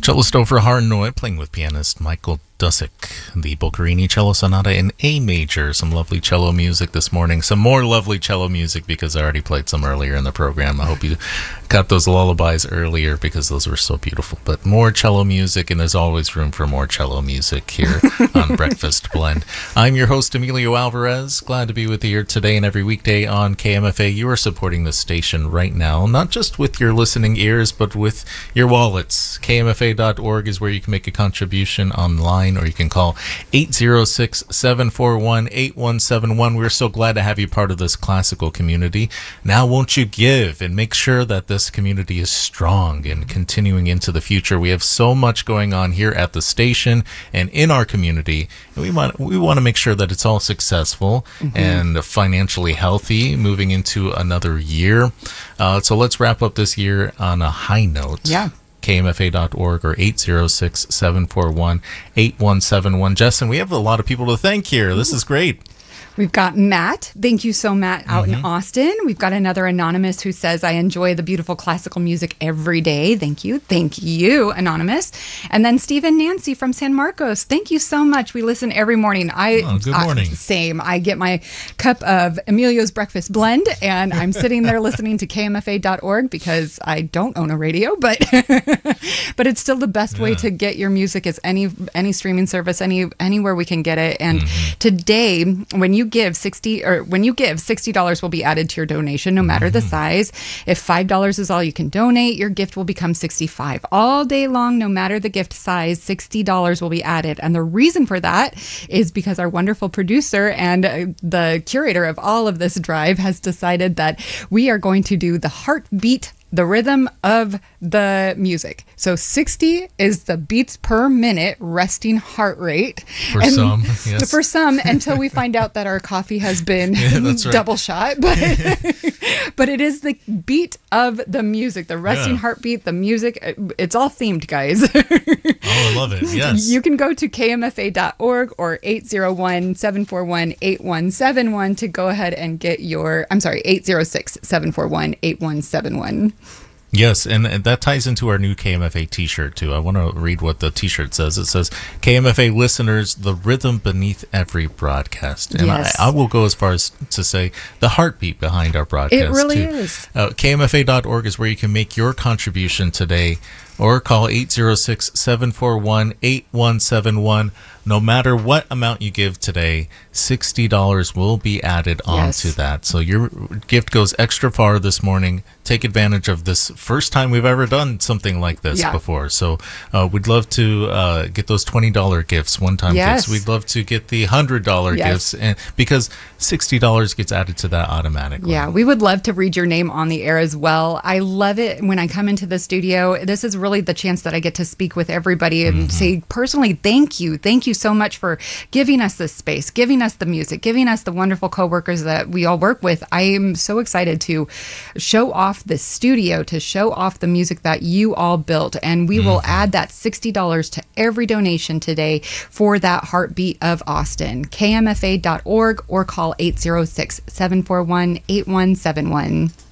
Cellist over Harnoy, playing with pianist Michael Dusek, the Boccherini Cello Sonata in A major. Some lovely cello music this morning. Some more lovely cello music because I already played some earlier in the program. I hope you got those lullabies earlier because those were so beautiful. But more cello music, and there's always room for more cello music here on Breakfast Blend. I'm your host, Emilio Alvarez. Glad to be with you here today and every weekday on KMFA. You are supporting this station right now, not just with your listening ears, but with your wallets. KMFA.org is where you can make a contribution online, or you can call 806-741-8171. We're so glad to have you part of this classical community. Now, won't you give and make sure that this community is strong and continuing into the future? We have so much going on here at the station and in our community. And we want to make sure that it's all successful and financially healthy moving into another year. So let's wrap up this year on a high note. Yeah. KMFA.org or 806-741-8171. Justin, we have a lot of people to thank here. This is great. We've got Matt. Thank you so Matt out in Austin. We've got another anonymous who says, I enjoy the beautiful classical music every day. Thank you. Thank you, anonymous. And then Steve and Nancy from San Marcos. Thank you so much. We listen every morning. Good morning. Same. I get my cup of Emilio's Breakfast Blend and I'm sitting there listening to KMFA.org because I don't own a radio, but but it's still the best way to get your music is any streaming service, anywhere we can get it. And today, when you give $60 will be added to your donation, no matter the size. If $5 is all you can donate, your gift will become $65. All day long, no matter the gift size, $60 will be added. And the reason for that is because our wonderful producer and the curator of all of this drive has decided that we are going to do the heartbeat, the rhythm of the music. So 60 is the beats per minute resting heart rate. For some, yes. For some, until we find out that our coffee has been double shot. But it is the beat of the music, the resting heartbeat, the music. It's all themed, guys. Oh, I love it. Yes. You can go to kmfa.org or 801-741-8171 to go ahead and get your, 806-741-8171. Yes, and that ties into our new KMFA t-shirt, too. I want to read what the t-shirt says. It says, KMFA listeners, the rhythm beneath every broadcast. And I will go as far as to say the heartbeat behind our broadcast, It really too. is. KMFA.org is where you can make your contribution today, or call 806-741-8171. No matter what amount you give today, $60 will be added onto that. So your gift goes extra far this morning. Take advantage of this first time we've ever done something like this before. So we'd love to get those $20 gifts, one-time gifts. We'd love to get the $100 gifts, and because $60 gets added to that automatically. Yeah, we would love to read your name on the air as well. I love it when I come into the studio. This is really the chance that I get to speak with everybody and say personally, thank you. Thank you so much for giving us this space, giving us the music, giving us the wonderful coworkers that we all work with. I am so excited to show off this studio, to show off the music that you all built. And we will add that $60 to every donation today for that heartbeat of Austin. KMFA.org or call 806-741-8171.